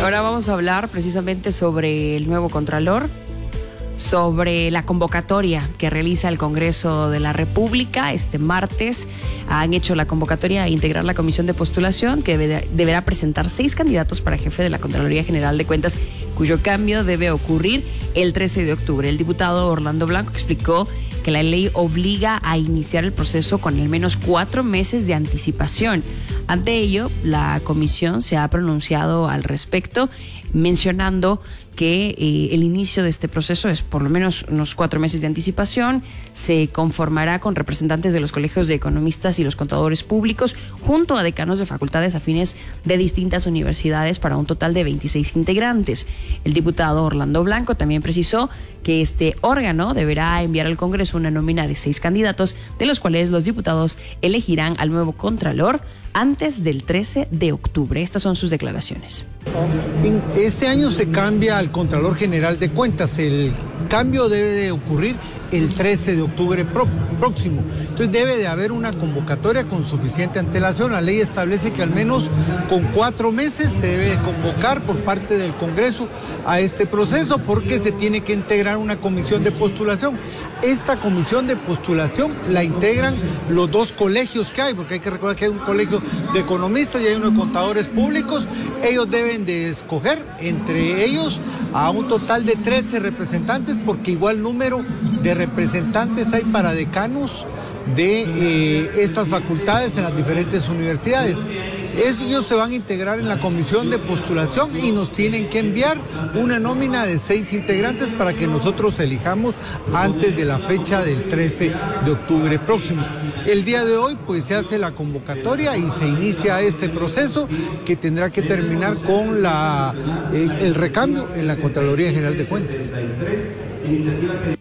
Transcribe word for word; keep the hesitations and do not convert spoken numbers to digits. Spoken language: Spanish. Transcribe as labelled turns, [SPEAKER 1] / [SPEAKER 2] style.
[SPEAKER 1] Ahora vamos a hablar precisamente sobre el nuevo Contralor, sobre la convocatoria que realiza el Congreso de la República. Este martes han hecho la convocatoria a integrar la comisión de postulación que debe, deberá presentar seis candidatos para jefe de la Contraloría General de Cuentas, cuyo cambio debe ocurrir el trece de octubre. El diputado Orlando Blanco explicó que la ley obliga a iniciar el proceso con al menos cuatro meses de anticipación. Ante ello, la comisión se ha pronunciado al respecto, mencionando que eh, el inicio de este proceso es por lo menos unos cuatro meses de anticipación. Se conformará con representantes de los colegios de economistas y los contadores públicos, junto a decanos de facultades afines de distintas universidades, para un total de veintiséis integrantes. El diputado Orlando Blanco también precisó que este órgano deberá enviar al Congreso una nómina de seis candidatos, de los cuales los diputados elegirán al nuevo Contralor antes del trece de octubre. Estas son sus declaraciones.
[SPEAKER 2] Este año se cambia al Contralor General de Cuentas. El cambio debe de ocurrir el trece de octubre próximo. Entonces debe de haber una convocatoria con suficiente antelación. La ley establece que al menos con cuatro meses se debe convocar por parte del Congreso a este proceso, porque se tiene que integrar una comisión de postulación. Esta comisión de postulación la integran los dos colegios que hay, porque hay que recordar que hay un colegio de economistas y hay uno de contadores públicos. Ellos deben de escoger entre ellos a un total de trece representantes, porque igual número de representantes hay para decanos de eh, estas facultades en las diferentes universidades. Ellos se van a integrar en la comisión de postulación y nos tienen que enviar una nómina de seis integrantes para que nosotros elijamos antes de la fecha del trece de octubre próximo. El día de hoy pues se hace la convocatoria y se inicia este proceso, que tendrá que terminar con la, eh, el recambio en la Contraloría General de Cuentas.